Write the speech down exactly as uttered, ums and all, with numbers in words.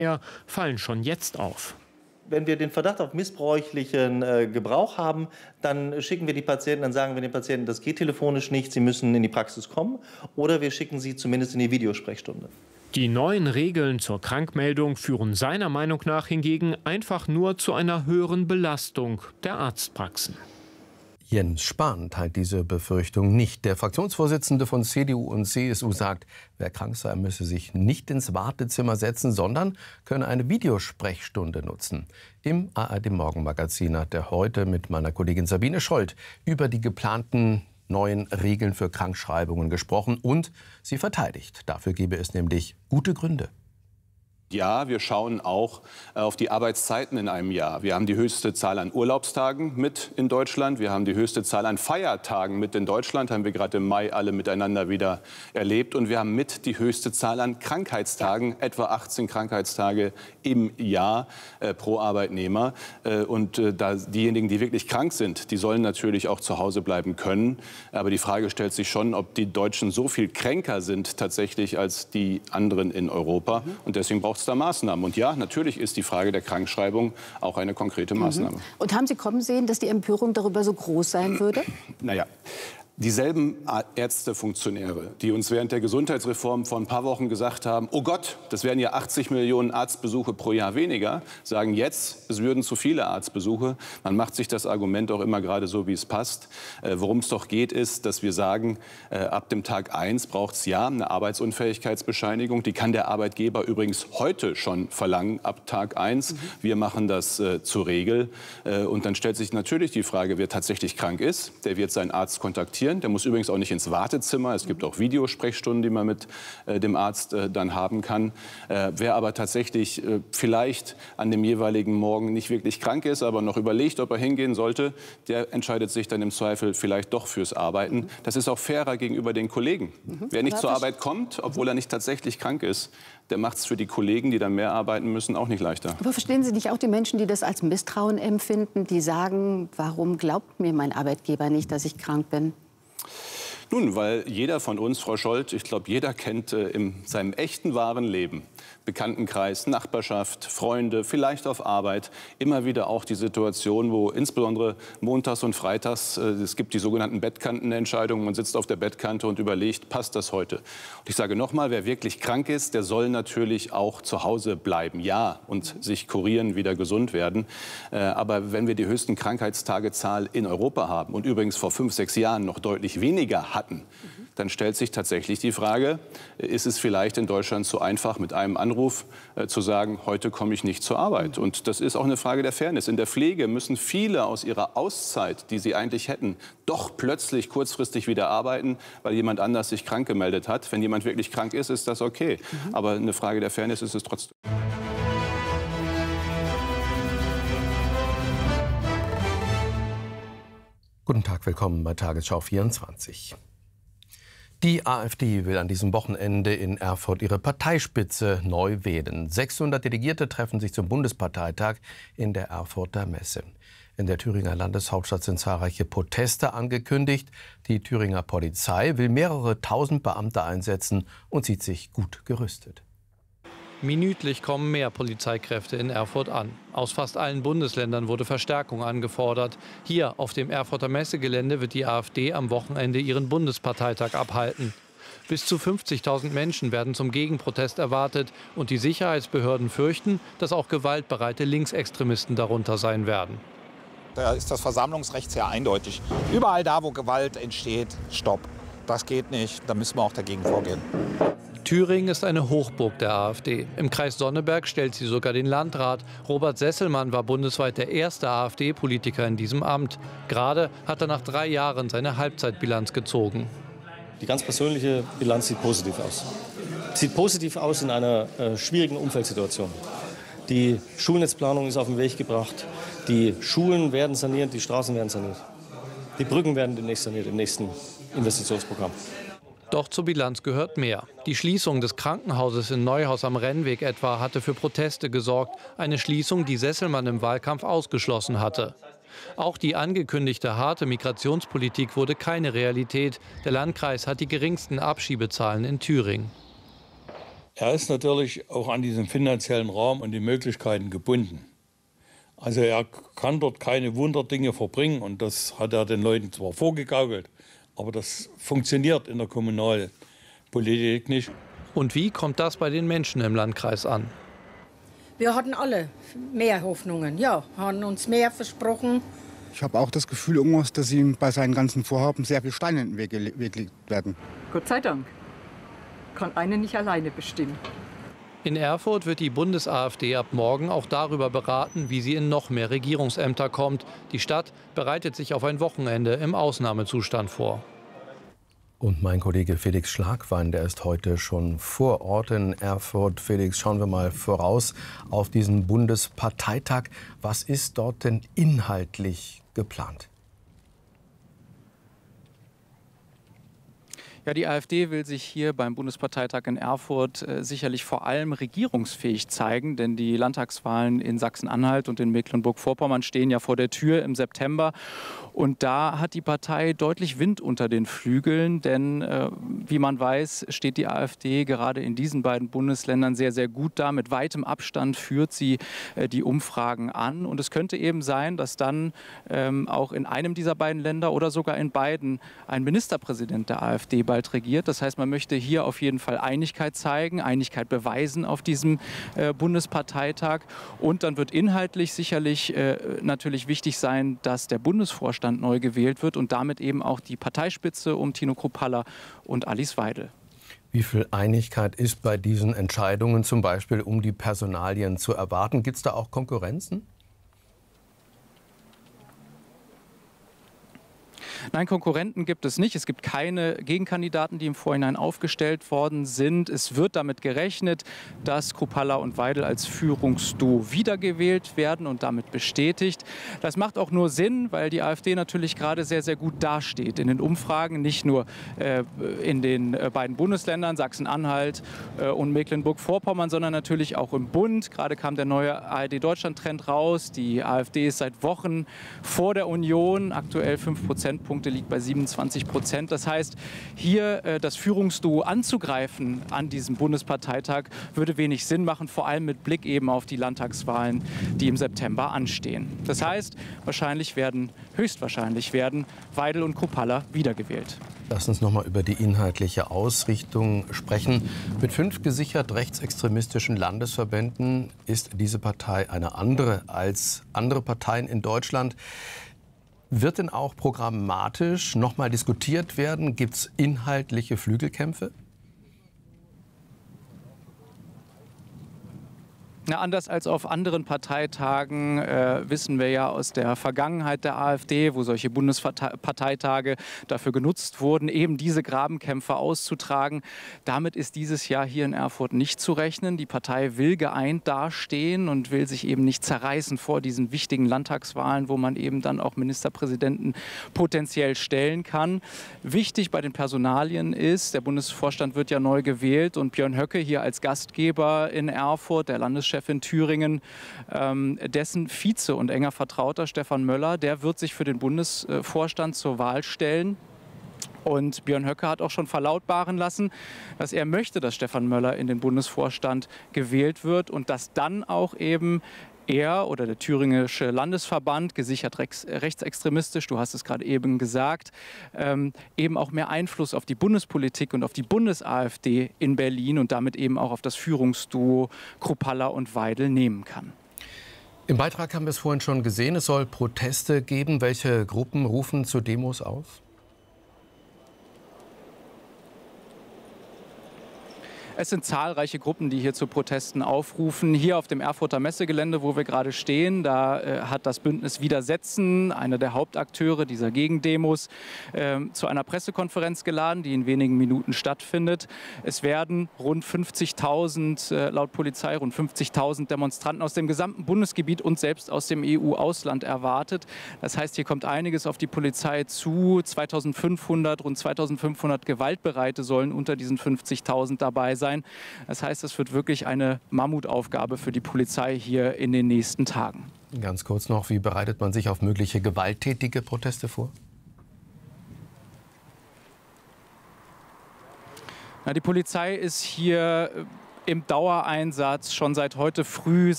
fallen schon jetzt auf. Wenn wir den Verdacht auf missbräuchlichen äh, Gebrauch haben, dann schicken wir die Patienten, dann sagen wir den Patienten, das geht telefonisch nicht, sie müssen in die Praxis kommen, oder wir schicken sie zumindest in die Videosprechstunde. Die neuen Regeln zur Krankmeldung führen seiner Meinung nach hingegen einfach nur zu einer höheren Belastung der Arztpraxen. Jens Spahn teilt diese Befürchtung nicht. Der Fraktionsvorsitzende von C D U und C S U sagt, wer krank sei, müsse sich nicht ins Wartezimmer setzen, sondern könne eine Videosprechstunde nutzen. Im A R D-Morgenmagazin hat er heute mit meiner Kollegin Sabine Scholz über die geplanten neuen Regeln für Krankschreibungen gesprochen und sie verteidigt. Dafür gebe es nämlich gute Gründe. Ja, wir schauen auch auf die Arbeitszeiten in einem Jahr. Wir haben die höchste Zahl an Urlaubstagen mit in Deutschland. Wir haben die höchste Zahl an Feiertagen mit in Deutschland. Haben wir gerade im Mai alle miteinander wieder erlebt. Und wir haben mit die höchste Zahl an Krankheitstagen, etwa achtzehn Krankheitstage im Jahr äh, pro Arbeitnehmer. Äh, und äh, da diejenigen, die wirklich krank sind, die sollen natürlich auch zu Hause bleiben können. Aber die Frage stellt sich schon, ob die Deutschen so viel kränker sind tatsächlich als die anderen in Europa. Mhm. Und deswegen braucht da Maßnahmen. Und ja, natürlich ist die Frage der Krankschreibung auch eine konkrete Maßnahme. Mhm. Und haben Sie kommen sehen, dass die Empörung darüber so groß sein würde? Naja. Dieselben Ärzte, Funktionäre, die uns während der Gesundheitsreform vor ein paar Wochen gesagt haben, oh Gott, das wären ja achtzig Millionen Arztbesuche pro Jahr weniger, sagen jetzt, es würden zu viele Arztbesuche. Man macht sich das Argument auch immer gerade so, wie es passt. Äh, worum es doch geht, ist, dass wir sagen, äh, ab dem Tag eins braucht es ja eine Arbeitsunfähigkeitsbescheinigung. Die kann der Arbeitgeber übrigens heute schon verlangen, ab Tag eins. Mhm. Wir machen das äh, zur Regel. Äh, und dann stellt sich natürlich die Frage, wer tatsächlich krank ist, der wird seinen Arzt kontaktieren. Der muss übrigens auch nicht ins Wartezimmer. Es gibt auch Videosprechstunden, die man mit äh, dem Arzt äh, dann haben kann. Äh, wer aber tatsächlich äh, vielleicht an dem jeweiligen Morgen nicht wirklich krank ist, aber noch überlegt, ob er hingehen sollte, der entscheidet sich dann im Zweifel vielleicht doch fürs Arbeiten. Das ist auch fairer gegenüber den Kollegen. Mhm. Wer nicht zur Arbeit kommt, obwohl er nicht tatsächlich krank ist, der macht es für die Kollegen, die dann mehr arbeiten müssen, auch nicht leichter. Aber verstehen Sie nicht auch die Menschen, die das als Misstrauen empfinden, die sagen, warum glaubt mir mein Arbeitgeber nicht, dass ich krank bin? Nun, weil jeder von uns, Frau Scholz, ich glaube, jeder kennt äh, in seinem echten, wahren Leben, Bekanntenkreis, Nachbarschaft, Freunde, vielleicht auf Arbeit, immer wieder auch die Situation, wo insbesondere montags und freitags, äh, es gibt die sogenannten Bettkantenentscheidungen, man sitzt auf der Bettkante und überlegt, passt das heute? Und ich sage nochmal, wer wirklich krank ist, der soll natürlich auch zu Hause bleiben, ja, und sich kurieren, wieder gesund werden. Äh, aber wenn wir die höchsten Krankheitstagezahl in Europa haben und übrigens vor fünf, sechs Jahren noch deutlich weniger hatten, hatten, dann stellt sich tatsächlich die Frage, ist es vielleicht in Deutschland so einfach, mit einem Anruf äh, zu sagen, heute komme ich nicht zur Arbeit? Und das ist auch eine Frage der Fairness. In der Pflege müssen viele aus ihrer Auszeit, die sie eigentlich hätten, doch plötzlich kurzfristig wieder arbeiten, weil jemand anders sich krank gemeldet hat. Wenn jemand wirklich krank ist, ist das okay. Mhm. Aber eine Frage der Fairness ist es trotzdem. Guten Tag, willkommen bei Tagesschau vierundzwanzig. Die AfD will an diesem Wochenende in Erfurt ihre Parteispitze neu wählen. sechshundert Delegierte treffen sich zum Bundesparteitag in der Erfurter Messe. In der Thüringer Landeshauptstadt sind zahlreiche Proteste angekündigt. Die Thüringer Polizei will mehrere tausend Beamte einsetzen und sieht sich gut gerüstet. Minütlich kommen mehr Polizeikräfte in Erfurt an. Aus fast allen Bundesländern wurde Verstärkung angefordert. Hier auf dem Erfurter Messegelände wird die AfD am Wochenende ihren Bundesparteitag abhalten. Bis zu fünfzigtausend Menschen werden zum Gegenprotest erwartet. Und die Sicherheitsbehörden fürchten, dass auch gewaltbereite Linksextremisten darunter sein werden. Da ist das Versammlungsrecht sehr eindeutig. Überall da, wo Gewalt entsteht, stopp. Das geht nicht, da müssen wir auch dagegen vorgehen. Thüringen ist eine Hochburg der AfD. Im Kreis Sonneberg stellt sie sogar den Landrat. Robert Sesselmann war bundesweit der erste AfD-Politiker in diesem Amt. Gerade hat er nach drei Jahren seine Halbzeitbilanz gezogen. Die ganz persönliche Bilanz sieht positiv aus. Sieht positiv aus in einer äh, schwierigen Umfeldsituation. Die Schulnetzplanung ist auf den Weg gebracht. Die Schulen werden saniert, die Straßen werden saniert. Die Brücken werden demnächst saniert im nächsten Investitionsprogramm. Doch zur Bilanz gehört mehr. Die Schließung des Krankenhauses in Neuhaus am Rennweg etwa hatte für Proteste gesorgt. Eine Schließung, die Sesselmann im Wahlkampf ausgeschlossen hatte. Auch die angekündigte harte Migrationspolitik wurde keine Realität. Der Landkreis hat die geringsten Abschiebezahlen in Thüringen. Er ist natürlich auch an diesen finanziellen Rahmen und die Möglichkeiten gebunden. Also er kann dort keine Wunderdinge verbringen und das hat er den Leuten zwar vorgegaukelt, aber das funktioniert in der Kommunalpolitik nicht. Und wie kommt das bei den Menschen im Landkreis an? Wir hatten alle mehr Hoffnungen, ja, haben uns mehr versprochen. Ich habe auch das Gefühl, irgendwas, dass ihm bei seinen ganzen Vorhaben sehr viel Steine in den Weg gelegt werden. Gott sei Dank. Kann einer nicht alleine bestimmen. In Erfurt wird die Bundes-AfD ab morgen auch darüber beraten, wie sie in noch mehr Regierungsämter kommt. Die Stadt bereitet sich auf ein Wochenende im Ausnahmezustand vor. Und mein Kollege Felix Schlagwein, der ist heute schon vor Ort in Erfurt. Felix, schauen wir mal voraus auf diesen Bundesparteitag. Was ist dort denn inhaltlich geplant? Ja, die AfD will sich hier beim Bundesparteitag in Erfurt äh, sicherlich vor allem regierungsfähig zeigen, denn die Landtagswahlen in Sachsen-Anhalt und in Mecklenburg-Vorpommern stehen ja vor der Tür im September. Und da hat die Partei deutlich Wind unter den Flügeln, denn äh, wie man weiß, steht die AfD gerade in diesen beiden Bundesländern sehr, sehr gut da. Mit weitem Abstand führt sie äh, die Umfragen an. Und es könnte eben sein, dass dann ähm, auch in einem dieser beiden Länder oder sogar in beiden ein Ministerpräsident der AfD bald regiert. Das heißt, man möchte hier auf jeden Fall Einigkeit zeigen, Einigkeit beweisen auf diesem äh, Bundesparteitag. Und dann wird inhaltlich sicherlich äh, natürlich wichtig sein, dass der Bundesvorstand neu gewählt wird und damit eben auch die Parteispitze um Tino Kruppalla und Alice Weidel. Wie viel Einigkeit ist bei diesen Entscheidungen, zum Beispiel um die Personalien, zu erwarten? Gibt es da auch Konkurrenzen? Nein, Konkurrenten gibt es nicht. Es gibt keine Gegenkandidaten, die im Vorhinein aufgestellt worden sind. Es wird damit gerechnet, dass Kruppalla und Weidel als Führungsduo wiedergewählt werden und damit bestätigt. Das macht auch nur Sinn, weil die AfD natürlich gerade sehr, sehr gut dasteht in den Umfragen, nicht nur äh, in den äh, beiden Bundesländern Sachsen-Anhalt äh, und Mecklenburg-Vorpommern, sondern natürlich auch im Bund. Gerade kam der neue A R D-Deutschland-Trend raus. Die AfD ist seit Wochen vor der Union, aktuell fünf Prozentpunkte. Liegt bei siebenundzwanzig Prozent. Das heißt, hier äh, das Führungsduo anzugreifen an diesem Bundesparteitag würde wenig Sinn machen, vor allem mit Blick eben auf die Landtagswahlen, die im September anstehen. Das heißt, wahrscheinlich werden, höchstwahrscheinlich werden Weidel und Kruppalla wiedergewählt. Lass uns noch mal über die inhaltliche Ausrichtung sprechen. Mit fünf gesichert rechtsextremistischen Landesverbänden ist diese Partei eine andere als andere Parteien in Deutschland. Wird denn auch programmatisch noch mal diskutiert werden? Gibt es inhaltliche Flügelkämpfe? Na, anders als auf anderen Parteitagen äh, wissen wir ja aus der Vergangenheit der AfD, wo solche Bundesparteitage dafür genutzt wurden, eben diese Grabenkämpfe auszutragen. Damit ist dieses Jahr hier in Erfurt nicht zu rechnen. Die Partei will geeint dastehen und will sich eben nicht zerreißen vor diesen wichtigen Landtagswahlen, wo man eben dann auch Ministerpräsidenten potenziell stellen kann. Wichtig bei den Personalien ist, der Bundesvorstand wird ja neu gewählt und Björn Höcke hier als Gastgeber in Erfurt, der Landeschef in Thüringen, ähm, dessen Vize und enger Vertrauter Stefan Möller, der wird sich für den Bundesvorstand zur Wahl stellen. Und Björn Höcke hat auch schon verlautbaren lassen, dass er möchte, dass Stefan Möller in den Bundesvorstand gewählt wird und dass dann auch eben er oder der thüringische Landesverband, gesichert rechtsextremistisch, du hast es gerade eben gesagt, ähm, eben auch mehr Einfluss auf die Bundespolitik und auf die Bundes-AfD in Berlin und damit eben auch auf das Führungsduo Kruppalla und Weidel nehmen kann. Im Beitrag haben wir es vorhin schon gesehen, es soll Proteste geben. Welche Gruppen rufen zu Demos auf? Es sind zahlreiche Gruppen, die hier zu Protesten aufrufen. Hier auf dem Erfurter Messegelände, wo wir gerade stehen, da äh, hat das Bündnis Widersetzen, einer der Hauptakteure dieser Gegendemos, äh, zu einer Pressekonferenz geladen, die in wenigen Minuten stattfindet. Es werden rund fünfzigtausend, äh, laut Polizei, rund fünfzigtausend Demonstranten aus dem gesamten Bundesgebiet und selbst aus dem E U-Ausland erwartet. Das heißt, hier kommt einiges auf die Polizei zu. zweitausendfünfhundert, rund zweitausendfünfhundert Gewaltbereite sollen unter diesen fünfzigtausend dabei sein. Das heißt, es wird wirklich eine Mammutaufgabe für die Polizei hier in den nächsten Tagen. Ganz kurz noch, wie bereitet man sich auf mögliche gewalttätige Proteste vor? Na, die Polizei ist hier im Dauereinsatz schon seit heute früh.